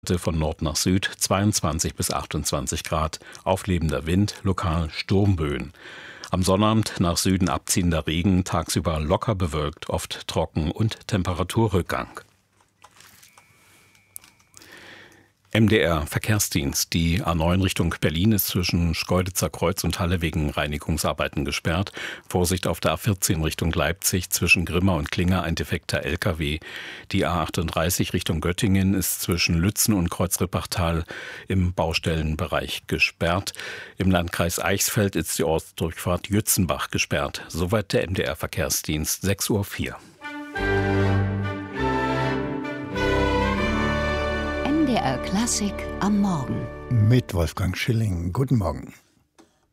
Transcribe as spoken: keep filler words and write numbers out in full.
heute von Nord nach Süd zweiundzwanzig bis achtundzwanzig Grad, auflebender Wind, lokal Sturmböen. Am Sonnabend nach Süden abziehender Regen, tagsüber locker bewölkt, oft trocken und Temperaturrückgang. M D R Verkehrsdienst. Die A neun Richtung Berlin ist zwischen Schkeuditzer Kreuz und Halle wegen Reinigungsarbeiten gesperrt. Vorsicht auf der A vierzehn Richtung Leipzig zwischen Grimma und Klinger ein defekter L K W. Die A achtunddreißig Richtung Göttingen ist zwischen Lützen und Kreuzrippachtal im Baustellenbereich gesperrt. Im Landkreis Eichsfeld ist die Ortsdurchfahrt Jützenbach gesperrt. Soweit der M D R Verkehrsdienst, sechs Uhr vier. M D R Klassik am Morgen. Mit Wolfgang Schilling. Guten Morgen.